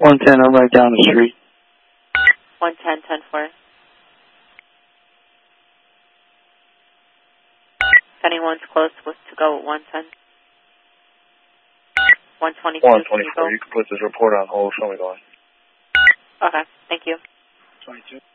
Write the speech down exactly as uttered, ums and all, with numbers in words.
one ten, I'm right down the street. one ten, ten four. If anyone's close with to go at one ten. one twenty-two. one twenty-four, you, you can put this report on hold. Show me the line. Okay, thank you. twenty-two.